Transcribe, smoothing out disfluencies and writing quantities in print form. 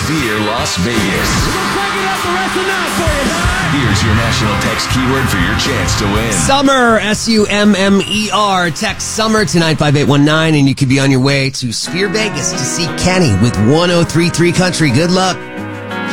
Sphere Las Vegas. We're going to crank it up the rest of the night for you, guys. Here's your national text keyword for your chance to win. Summer, SUMMER. Text SUMMER to 95819, and you could be on your way to Sphere Vegas to see Kenny with 1033 Country. Good luck.